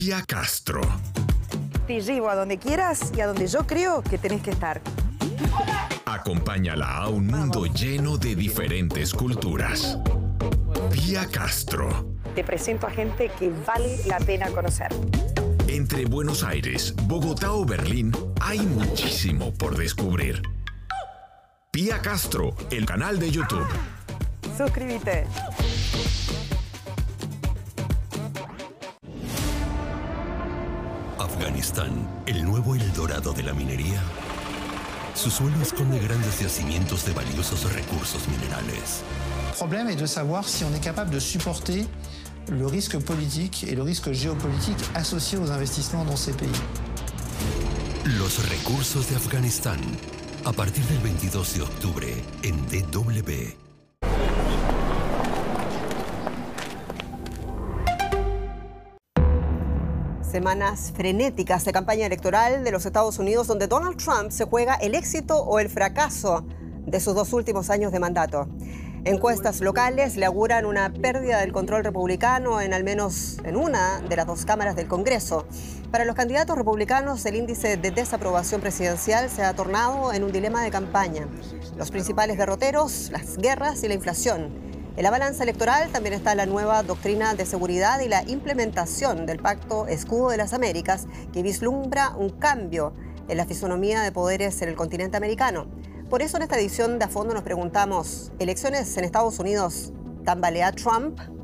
Pia Castro. Te llevo a donde quieras y a donde yo creo que tenés que estar. Acompáñala a un mundo lleno de diferentes culturas. Pia Castro. Te presento a gente que vale la pena conocer. Entre Buenos Aires, Bogotá o Berlín, hay muchísimo por descubrir. Pia Castro, el canal de YouTube. Suscríbete. Afganistán, el nuevo Eldorado de la minería. Su suelo esconde grandes yacimientos de valiosos recursos minerales. Le problème est de savoir si on est capable de supporter le risque politique et le risque géopolitique associé aux investissements dans ces pays. Los recursos de Afganistán, a partir del 22 de octubre en DW. Semanas frenéticas de campaña electoral de los Estados Unidos, donde Donald Trump se juega el éxito o el fracaso de sus 2 últimos años de mandato. Encuestas locales le auguran una pérdida del control republicano en al menos en una de las 2 cámaras del Congreso. Para los candidatos republicanos, el índice de desaprobación presidencial se ha tornado en un dilema de campaña. Los principales derroteros, las guerras y la inflación. En la balanza electoral también está la nueva doctrina de seguridad y la implementación del Pacto Escudo de las Américas, que vislumbra un cambio en la fisonomía de poderes en el continente americano. Por eso en esta edición de A Fondo nos preguntamos, ¿elecciones en Estados Unidos tambalea Trump?